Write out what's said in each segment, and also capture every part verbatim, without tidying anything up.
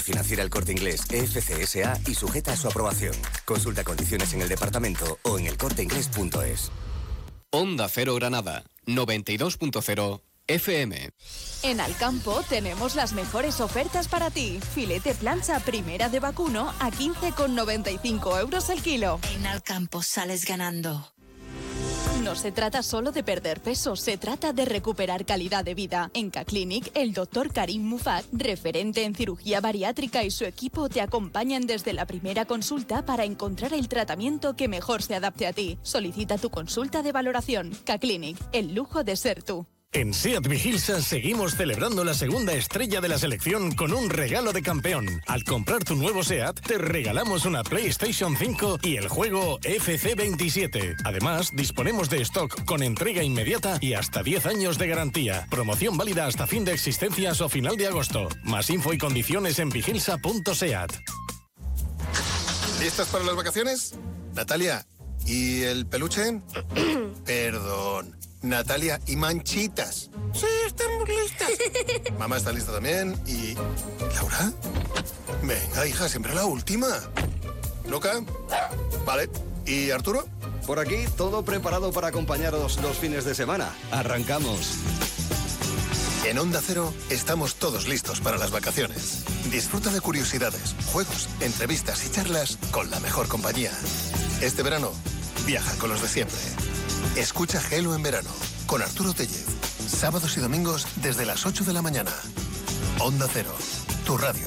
Financiera El Corte Inglés E F C S A y sujeta a su aprobación. Consulta condiciones en el departamento o en el corte inglés punto es. Onda Cero Granada, noventa y dos punto cero F M. En Alcampo tenemos las mejores ofertas para ti. Filete plancha primera de vacuno a quince con noventa y cinco euros el kilo. En Alcampo sales ganando. No se trata solo de perder peso, se trata de recuperar calidad de vida. En K-Clinic, el doctor Karim Mufat, referente en cirugía bariátrica, y su equipo te acompañan desde la primera consulta para encontrar el tratamiento que mejor se adapte a ti. Solicita tu consulta de valoración. K-Clinic, el lujo de ser tú. En SEAT Vigilsa seguimos celebrando la segunda estrella de la selección con un regalo de campeón. Al comprar tu nuevo SEAT, te regalamos una PlayStation cinco y el juego F C veintisiete. Además, disponemos de stock con entrega inmediata y hasta diez años de garantía. Promoción válida hasta fin de existencias o final de agosto. Más info y condiciones en vigilsa punto seat. ¿Listas para las vacaciones? Natalia, ¿y el peluche? Perdón. Natalia, ¿y manchitas? Sí, estamos listas. Mamá está lista también. ¿Y Laura? Venga, hija, siempre la última. ¿Luca? Vale. ¿Y Arturo? Por aquí, todo preparado para acompañaros los fines de semana. Arrancamos. En Onda Cero estamos todos listos para las vacaciones. Disfruta de curiosidades, juegos, entrevistas y charlas con la mejor compañía. Este verano, viaja con los de siempre. Escucha Gelo en verano, con Arturo Tellez. Sábados y domingos desde las ocho de la mañana. Onda Cero, tu radio.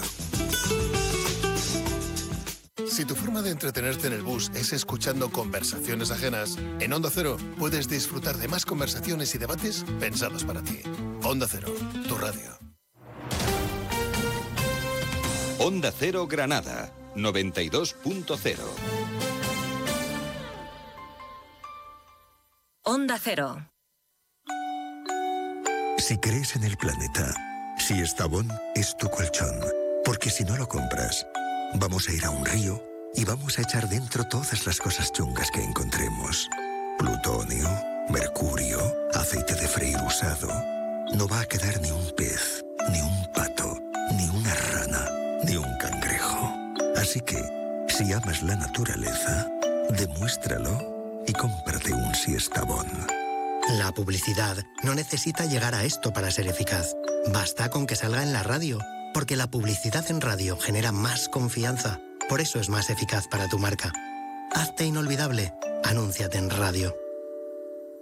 Si tu forma de entretenerte en el bus es escuchando conversaciones ajenas, en Onda Cero puedes disfrutar de más conversaciones y debates pensados para ti. Onda Cero, tu radio. Onda Cero Granada, noventa y dos punto cero. Onda Cero. Si crees en el planeta, si Estavón es tu colchón, porque si no lo compras, vamos a ir a un río y vamos a echar dentro todas las cosas chungas que encontremos. Plutonio, mercurio, aceite de freír usado. No va a quedar ni un pez, ni un pato, ni una rana, ni un cangrejo. Así que, si amas la naturaleza, demuéstralo y cómprate un Siestabón. La publicidad no necesita llegar a esto para ser eficaz. Basta con que salga en la radio, porque la publicidad en radio genera más confianza. Por eso es más eficaz para tu marca. Hazte inolvidable. Anúnciate en radio.